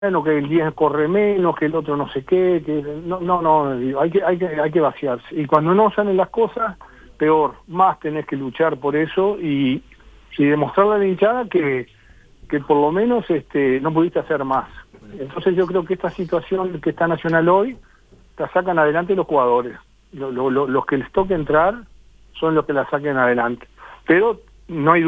bueno, que el 10 corre menos, que el otro no sé qué, que no, digo, hay que vaciarse. Y cuando no salen las cosas, peor, más tenés que luchar por eso y demostrarle a la hinchada que por lo menos no pudiste hacer más. Entonces yo creo que esta situación que está Nacional hoy, la sacan adelante los jugadores. Los que les toque entrar son los que la saquen adelante. Pero no hay